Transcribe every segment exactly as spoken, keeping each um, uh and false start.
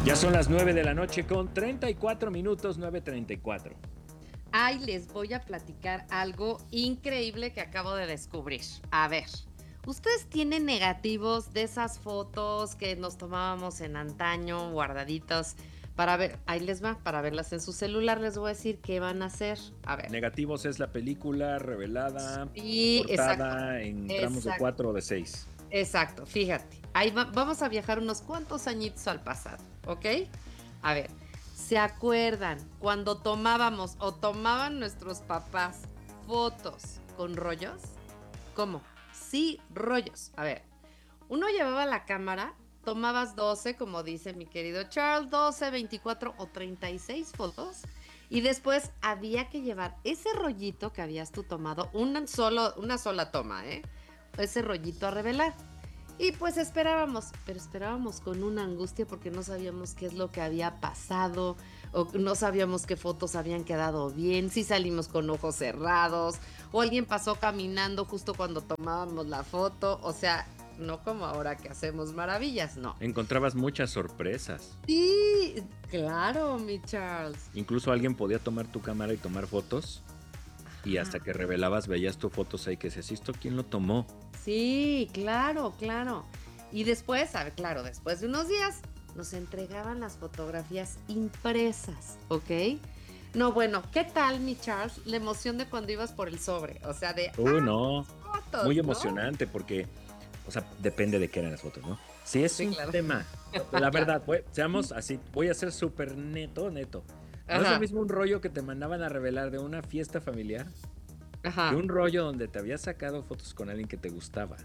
Ya son las nueve de la noche con treinta y cuatro minutos, nueve treinta y cuatro. Ay, les voy a platicar algo increíble que acabo de descubrir. A ver, ¿ustedes tienen negativos de esas fotos que nos tomábamos en antaño, guardaditos, para ver? Ahí les va, para verlas en su celular, les voy a decir qué van a hacer. A ver. Negativos es la película revelada, Sí, exacto. cortada en tramos de Exacto. cuatro o de seis. Exacto, fíjate. Ahí va- vamos a viajar unos cuantos añitos al pasado, ¿ok? A ver, ¿se acuerdan cuando tomábamos o tomaban nuestros papás fotos con rollos? ¿Cómo? Sí, rollos. A ver, uno llevaba la cámara, tomabas doce, como dice mi querido Charles, doce, veinticuatro o treinta y seis fotos. Y después había que llevar ese rollito que habías tú tomado, una, solo, una sola toma, ¿eh? Ese rollito a revelar. Y pues esperábamos, pero esperábamos con una angustia porque no sabíamos qué es lo que había pasado, o no sabíamos qué fotos habían quedado bien, si salimos con ojos cerrados, o alguien pasó caminando justo cuando tomábamos la foto, o sea, no como ahora que hacemos maravillas, no. Encontrabas muchas sorpresas. Sí, claro, mi Charles. Incluso alguien podía tomar tu cámara y tomar fotos. Y hasta Ajá. que revelabas, veías tus fotos ahí que decías, ¿esto quién lo tomó? Sí, claro, claro. Y después, a ver, claro, después de unos días, nos entregaban las fotografías impresas, ¿ok? No, bueno, ¿qué tal, mi Charles? La emoción de cuando ibas por el sobre, o sea, de, Uy, ah, no. Muy fotos, ¿no? emocionante porque, o sea, depende de qué eran las fotos, ¿no? Si es Sí, un claro. tema, la Claro. verdad, voy- seamos así, voy a ser súper neto, neto. No es lo Ajá, mismo un rollo que te mandaban a revelar de una fiesta familiar que ajá. un rollo donde te habías sacado fotos con alguien que te gustaba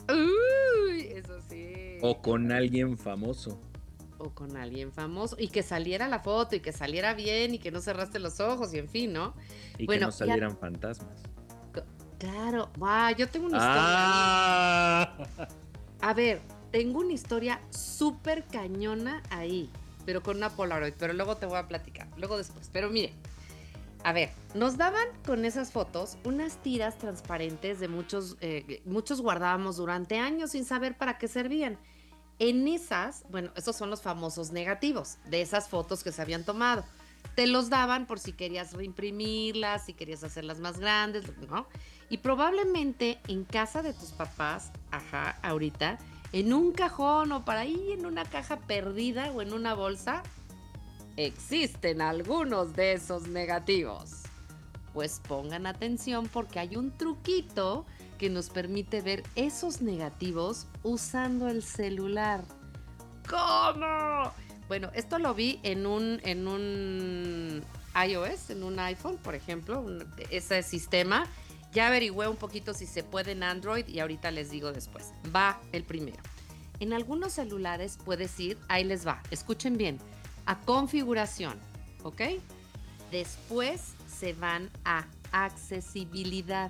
Uy, eso sí, o con total. alguien famoso O con alguien famoso y que saliera la foto y que saliera bien y que no cerraste los ojos y en fin, ¿no? y que no Bueno, y a- salieran fantasmas. c- claro, wow, yo tengo una historia ahí. ¡Ah! A ver, tengo una historia súper cañona ahí, pero con una Polaroid, pero luego te voy a platicar, luego después. Pero mire, a ver, nos daban con esas fotos unas tiras transparentes de muchos, eh, muchos guardábamos durante años sin saber para qué servían. En esas, bueno, esos son los famosos negativos de esas fotos que se habían tomado. Te los daban por si querías reimprimirlas, si querías hacerlas más grandes, ¿no? Y probablemente en casa de tus papás, ajá, ahorita, en un cajón o para ahí en una caja perdida o en una bolsa, existen algunos de esos negativos. Pues pongan atención porque hay un truquito que nos permite ver esos negativos usando el celular. ¿Cómo? Bueno, esto lo vi en un, en un iOS, en un iPhone, por ejemplo, un- ese sistema. Ya averigüé un poquito si se puede en Android y ahorita les digo después. Va el primero. En algunos celulares puedes ir, ahí les va, escuchen bien, a configuración, ¿ok? Después se van a accesibilidad.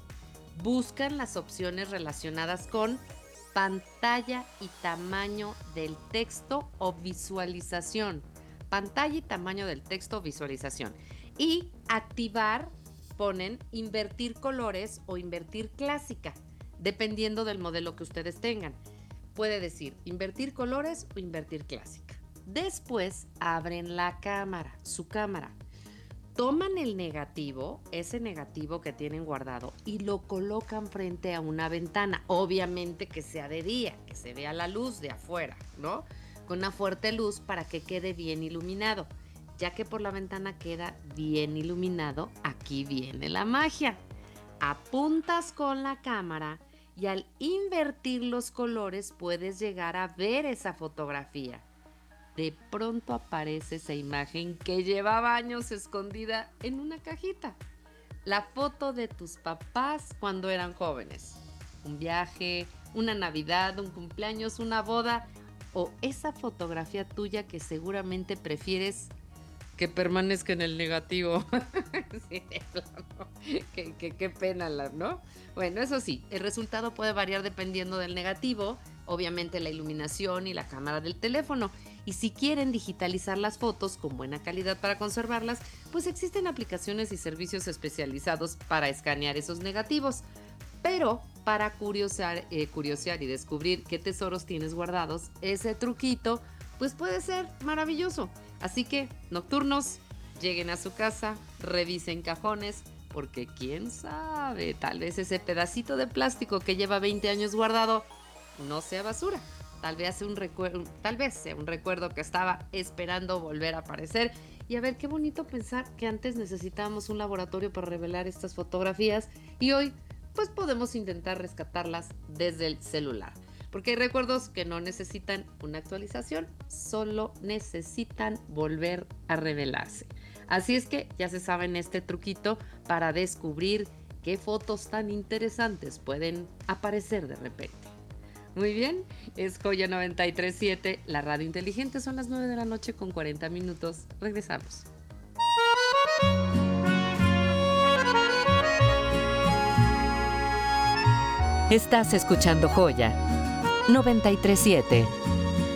Buscan las opciones relacionadas con pantalla y tamaño del texto o visualización. Pantalla y tamaño del texto o visualización. Y activar, ponen invertir colores o invertir clásica, dependiendo del modelo que ustedes tengan. Puede decir invertir colores o invertir clásica. Después abren la cámara, su cámara. Toman el negativo, ese negativo que tienen guardado, y lo colocan frente a una ventana. Obviamente que sea de día, que se vea la luz de afuera, ¿no? Con una fuerte luz para que quede bien iluminado. Ya que por la ventana queda bien iluminado, aquí viene la magia. Apuntas con la cámara y al invertir los colores puedes llegar a ver esa fotografía. De pronto aparece esa imagen que llevaba años escondida en una cajita. La foto de tus papás cuando eran jóvenes. Un viaje, una Navidad, un cumpleaños, una boda o esa fotografía tuya que seguramente prefieres que permanezca en el negativo. Sí, de plano. Qué, qué, qué pena, la- ¿no? Bueno, eso sí, el resultado puede variar dependiendo del negativo, obviamente la iluminación y la cámara del teléfono. Y si quieren digitalizar las fotos con buena calidad para conservarlas, pues existen aplicaciones y servicios especializados para escanear esos negativos. Pero para curiosear, eh, curiosear y descubrir qué tesoros tienes guardados, ese truquito, pues puede ser maravilloso. Así que, nocturnos, lleguen a su casa, revisen cajones, porque quién sabe, tal vez ese pedacito de plástico que lleva veinte años guardado no sea basura. Tal vez sea un recuerdo, tal vez sea un recuerdo que estaba esperando volver a aparecer. Y a ver, qué bonito pensar que antes necesitábamos un laboratorio para revelar estas fotografías y hoy pues podemos intentar rescatarlas desde el celular. Porque hay recuerdos que no necesitan una actualización, solo necesitan volver a revelarse. Así es que ya se saben este truquito para descubrir qué fotos tan interesantes pueden aparecer de repente. Muy bien, es Joya noventa y tres punto siete, la radio inteligente. Son las nueve de la noche con cuarenta minutos. Regresamos. Estás escuchando Joya noventa y tres punto siete.